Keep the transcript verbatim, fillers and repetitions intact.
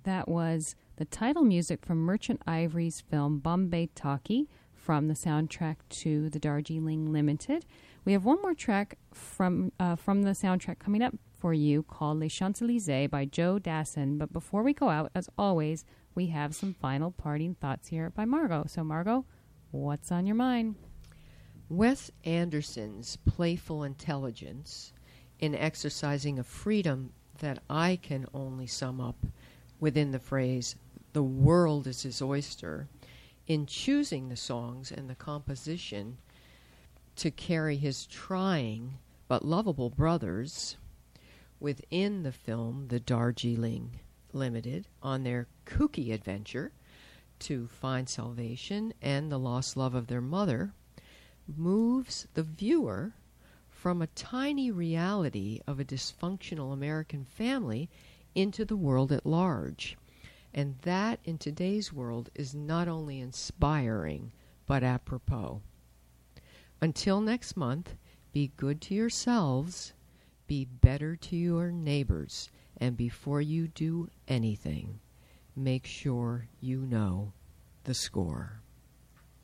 That was the title music from Merchant Ivory's film Bombay Talkie from the soundtrack to the Darjeeling Limited. We have one more track from uh, from the soundtrack coming up for you called Les Champs-Élysées by Joe Dassin. But before we go out, as always, we have some final parting thoughts here by Margot. So, Margot, what's on your mind? Wes Anderson's playful intelligence in exercising a freedom that I can only sum up within the phrase, the world is his oyster, in choosing the songs and the composition to carry his trying but lovable brothers within the film The Darjeeling Limited on their kooky adventure to find salvation and the lost love of their mother moves the viewer from a tiny reality of a dysfunctional American family into the world at large. And that, in today's world, is not only inspiring, but apropos. Until next month, be good to yourselves, be better to your neighbors, and before you do anything, make sure you know the score.